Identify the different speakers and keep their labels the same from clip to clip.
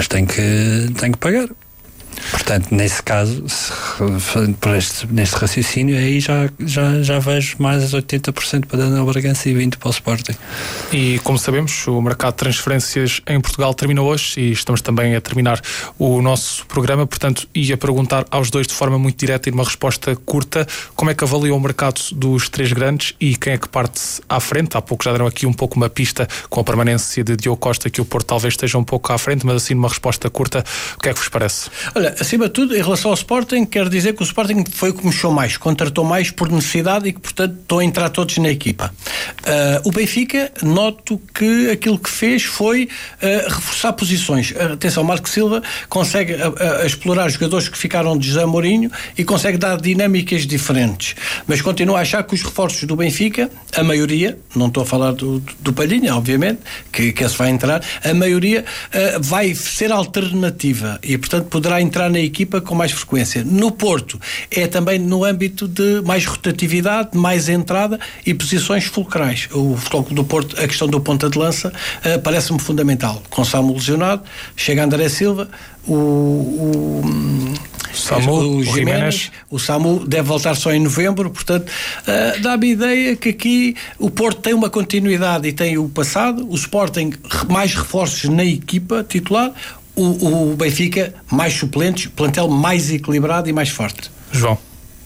Speaker 1: mas tem que pagar. Portanto, nesse caso, neste raciocínio, aí já vejo mais 80% para Daniel Bragança e 20% para o Sporting.
Speaker 2: E como sabemos, o mercado de transferências em Portugal termina hoje e estamos também a terminar o nosso programa, portanto ia perguntar aos dois de forma muito direta e numa resposta curta, como é que avaliam o mercado dos três grandes e quem é que parte à frente? Há pouco já deram aqui um pouco uma pista com a permanência de Diogo Costa, que o Porto talvez esteja um pouco à frente, mas assim numa resposta curta, o que é que vos parece?
Speaker 3: Olha, acima de tudo, em relação ao Sporting, quero dizer que o Sporting foi o que mexeu mais, contratou mais por necessidade e que, portanto, estão a entrar todos na equipa. O Benfica, noto que aquilo que fez foi reforçar posições. Atenção, Marco Silva consegue explorar jogadores que ficaram de José Mourinho e consegue dar dinâmicas diferentes. Mas continuo a achar que os reforços do Benfica, a maioria, não estou a falar do Palhinha, obviamente, que esse vai entrar, a maioria vai ser alternativa e, portanto, poderá entrar na equipa com mais frequência. No Porto é também no âmbito de mais rotatividade, mais entrada e posições fulcrais. O Futebol Clube do Porto, a questão do ponta de lança parece-me fundamental. Com Samu lesionado, chega André Silva, o Giménez, o Samu deve voltar só em novembro, portanto dá-me a ideia que aqui o Porto tem uma continuidade e tem o passado, o Sporting mais reforços na equipa titular, o Benfica mais suplentes, plantel mais equilibrado e mais forte.
Speaker 2: João.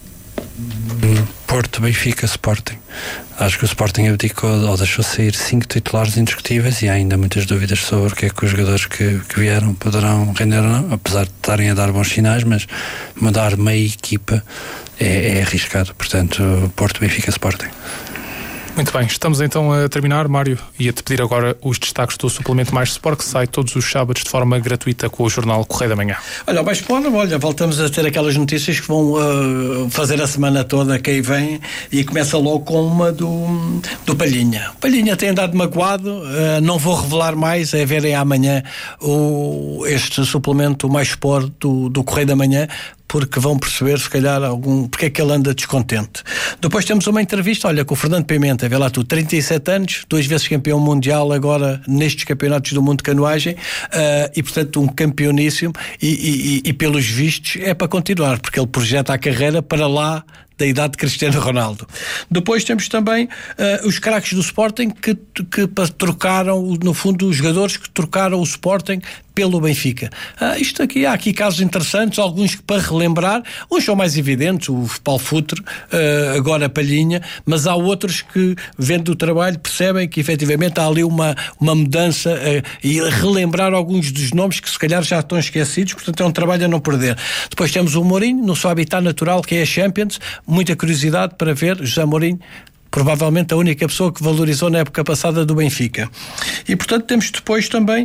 Speaker 1: Porto, Benfica, Sporting. Acho que o Sporting abdicou ou deixou sair 5 titulares indiscutíveis e há ainda muitas dúvidas sobre o que é que os jogadores que vieram poderão render ou não, apesar de estarem a dar bons sinais, mas mudar meia equipa é arriscado. Portanto, Porto, Benfica, Sporting.
Speaker 2: Muito bem, estamos então a terminar. Mário, ia-te pedir agora os destaques do Suplemento Mais Sport, que sai todos os sábados de forma gratuita com o jornal Correio da Manhã.
Speaker 3: Olha, o Mais Sport, voltamos a ter aquelas notícias que vão fazer a semana toda, que aí vem, e começa logo com uma do Palhinha. O Palhinha tem andado magoado, não vou revelar mais, é verem amanhã este Suplemento Mais Sport do Correio da Manhã, porque vão perceber, se calhar, porque é que ele anda descontente. Depois temos uma entrevista, olha, com o Fernando Pimenta, vê lá tu, 37 anos, 2 vezes campeão mundial agora nestes campeonatos do mundo de canoagem, e portanto um campeoníssimo, e pelos vistos é para continuar, porque ele projeta a carreira para lá da idade de Cristiano Ronaldo. Depois temos também os craques do Sporting que trocaram, no fundo, os jogadores que trocaram o Sporting pelo Benfica. Há aqui casos interessantes, alguns que para relembrar, uns são mais evidentes, o Paulo Futre, agora a Palhinha, mas há outros que, vendo o trabalho, percebem que efetivamente há ali uma mudança e relembrar alguns dos nomes que se calhar já estão esquecidos, portanto é um trabalho a não perder. Depois temos o Mourinho, no seu habitat natural, que é a Champions, muita curiosidade para ver José Mourinho, provavelmente a única pessoa que valorizou na época passada do Benfica. E portanto temos depois também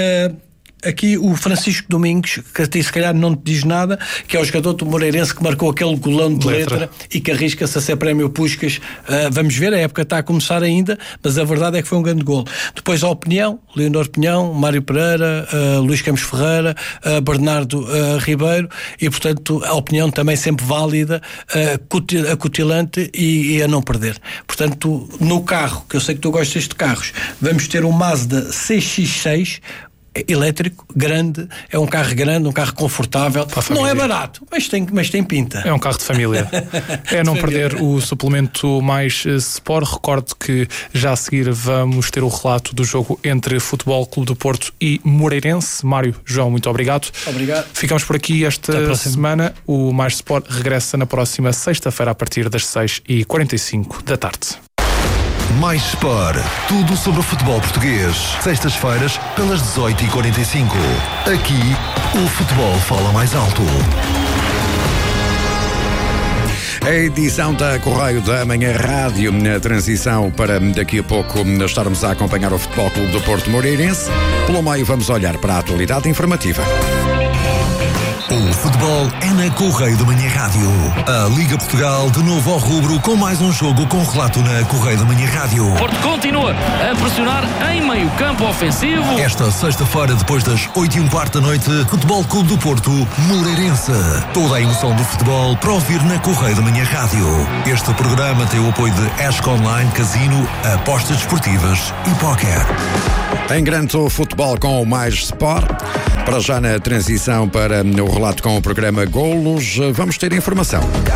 Speaker 3: aqui o Francisco Domingos, que a ti se calhar não te diz nada, que é o jogador do Moreirense que marcou aquele golão de letra e que arrisca-se a ser prémio Puskás. Vamos ver, a época está a começar ainda, mas a verdade é que foi um grande gol. Depois a Opinião, Leonor Pinhão, Mário Pereira, Luís Campos Ferreira, Bernardo Ribeiro, e portanto a Opinião também sempre válida, acutilante e a não perder. Portanto, no carro, que eu sei que tu gostas de carros, vamos ter um Mazda CX-6 elétrico, grande, é um carro grande, um carro confortável, não é barato, mas tem pinta.
Speaker 2: É um carro de família. É não perder o Suplemento Mais Sport. Recordo que já a seguir vamos ter o relato do jogo entre Futebol Clube do Porto e Moreirense. Mário, João, muito obrigado.
Speaker 3: Obrigado.
Speaker 2: Ficamos por aqui esta semana. O Mais Sport regressa na próxima sexta-feira a partir das 6h45 da tarde.
Speaker 4: Mais Sport. Tudo sobre o futebol português. Sextas-feiras, pelas 18h45. Aqui, o futebol fala mais alto.
Speaker 5: A edição da Correio da Manhã Rádio, na transição para daqui a pouco estarmos a acompanhar o Futebol Clube do Porto Moreirense. Pelo meio, vamos olhar para a atualidade informativa.
Speaker 4: O futebol é na Correio da Manhã Rádio. A Liga Portugal de novo ao rubro com mais um jogo com relato na Correio da Manhã Rádio.
Speaker 6: Porto continua a pressionar em meio campo ofensivo.
Speaker 4: Esta sexta-feira, depois das 8h15 da noite, Futebol Clube do Porto, Moreirense. Toda a emoção do futebol para ouvir na Correio da Manhã Rádio. Este programa tem o apoio de Esco Online, Casino, apostas desportivas e póquer.
Speaker 5: Em grande o futebol com o Mais Sport. Para já na transição para o relato com o programa Golos, vamos ter informação.